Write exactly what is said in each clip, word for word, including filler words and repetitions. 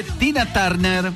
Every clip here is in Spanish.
Tina Turner.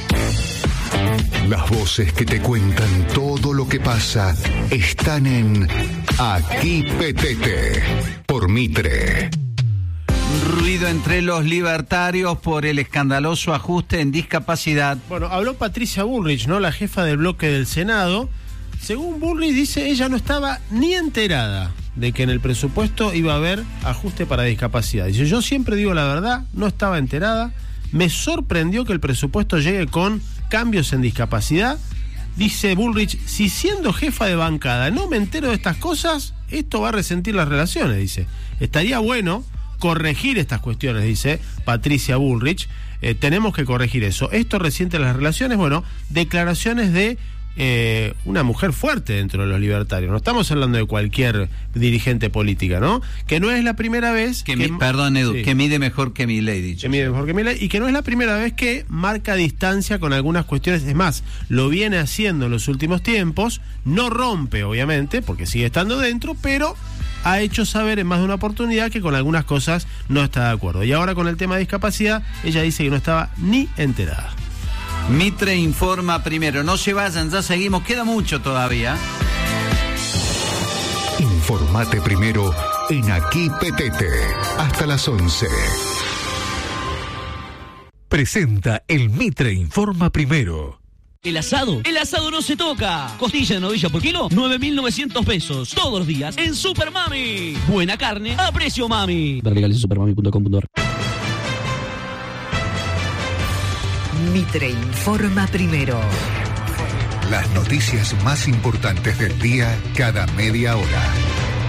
Las voces que te cuentan todo lo que pasa están en Aquí Petete, por Mitre. Ruido entre los libertarios por el escandaloso ajuste en discapacidad. Bueno, habló Patricia Bullrich, ¿no? La jefa del bloque del Senado. Según Bullrich, dice, ella no estaba ni enterada de que en el presupuesto iba a haber ajuste para discapacidad. Dice, yo siempre digo la verdad, no estaba enterada. Me sorprendió que el presupuesto llegue con cambios en discapacidad. Dice Bullrich, si siendo jefa de bancada no me entero de estas cosas, esto va a resentir las relaciones, dice. Estaría bueno corregir estas cuestiones, dice Patricia Bullrich. Eh, tenemos que corregir eso. Esto resiente las relaciones. Bueno, declaraciones de eh, una mujer fuerte dentro de los libertarios. No estamos hablando de cualquier dirigente política, ¿no? Que no es la primera vez que, que mi, perdón, Edu, sí, que mide mejor que Milei, dicho. Que mide mejor que Milei, y que no es la primera vez que marca distancia con algunas cuestiones. Es más, lo viene haciendo en los últimos tiempos. No rompe, obviamente, porque sigue estando dentro, pero ha hecho saber en más de una oportunidad que con algunas cosas no está de acuerdo. Y ahora con el tema de discapacidad, ella dice que no estaba ni enterada. Mitre informa primero. No se vayan, ya seguimos, queda mucho todavía. Informate primero en Aquí Petete, hasta las once. Presenta el Mitre Informa Primero. El asado, el asado no se toca. Costilla de novilla por kilo, nueve mil novecientos pesos. Todos los días en Super Mami. Buena carne a precio mami. Ver legales en supermami punto com punto ar. Mitre Informa Primero. Las noticias más importantes del día cada media hora.